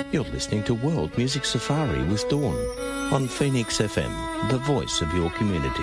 You're listening to World Music Safari with Dawn on Phoenix FM, the voice of your community.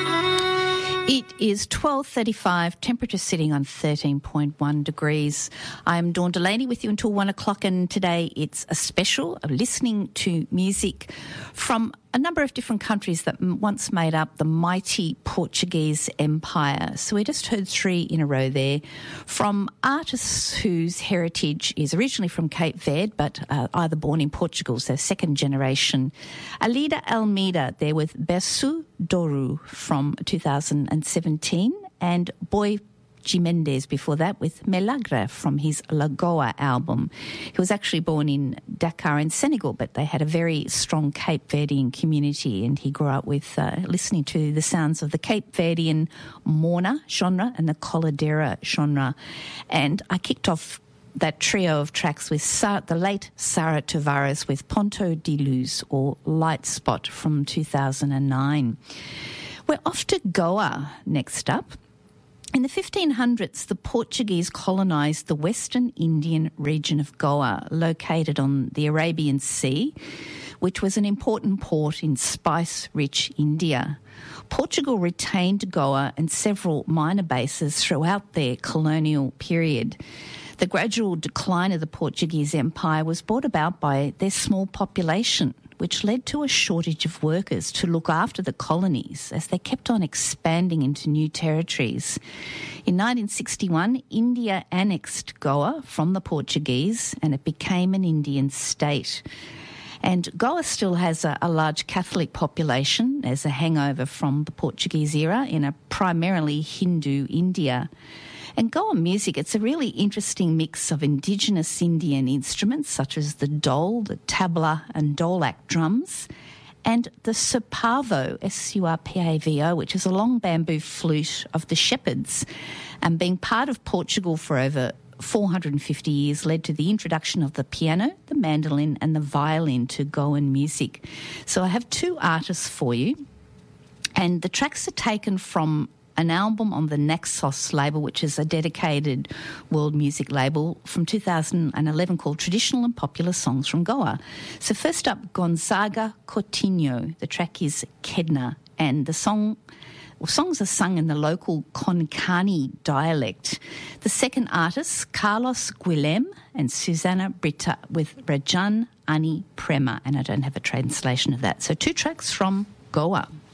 It is 12:35, temperature sitting on 13.1 degrees. I'm Dawn Delaney with you until 1 o'clock, and today it's a special of listening to music from a number of different countries that once made up the mighty Portuguese Empire. So we just heard three in a row there from artists whose heritage is originally from Cape Verde, but either born in Portugal, so second generation. Alida Almeida there with Berço d'Ouro from 2017, and Boy Jimenez before that with Melagra from his Lagoa album. He was actually born in Dakar in Senegal, but they had a very strong Cape Verdean community, and he grew up with listening to the sounds of the Cape Verdean Morna genre and the Coladera genre. And I kicked off that trio of tracks with the late Sara Tavares with Ponto de Luz, or Light Spot, from 2009. We're off to Goa next up. In the 1500s, the Portuguese colonised the western Indian region of Goa, located on the Arabian Sea, which was an important port in spice-rich India. Portugal retained Goa and several minor bases throughout their colonial period. The gradual decline of the Portuguese Empire was brought about by their small population, which led to a shortage of workers to look after the colonies as they kept on expanding into new territories. In 1961, India annexed Goa from the Portuguese, and it became an Indian state. And Goa still has a large Catholic population as a hangover from the Portuguese era in a primarily Hindu India. And Goa music, it's a really interesting mix of indigenous Indian instruments such as the dole, the tabla and dolak drums, and the surpavo, S-U-R-P-A-V-O, which is a long bamboo flute of the shepherds. And being part of Portugal for over 450 years led to the introduction of the piano, the mandolin and the violin to Goan music. So I have two artists for you, and the tracks are taken from an album on the Naxos label, which is a dedicated world music label, from 2011 called Traditional and Popular Songs from Goa. So first up, Gonzaga Coutinho. The track is Kedna, and the songs are sung in the local Konkani dialect. The second artist, Carlos Guilhem and Susana Brita with Rajan Ani Prema, and I don't have a translation of that. So two tracks from Goa.